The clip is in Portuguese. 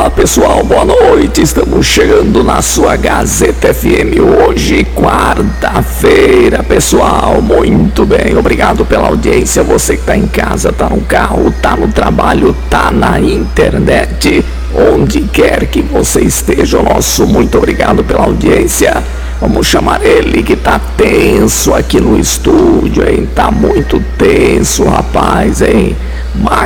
Fala pessoal, boa noite, estamos chegando na sua Gazeta FM hoje, quarta-feira, pessoal, muito bem, obrigado pela audiência, você que está em casa, está no carro, está no trabalho, está na internet, onde quer que você esteja, nosso muito obrigado pela audiência. Vamos chamar ele que tá tenso aqui no estúdio, hein? Tá muito tenso, rapaz, hein?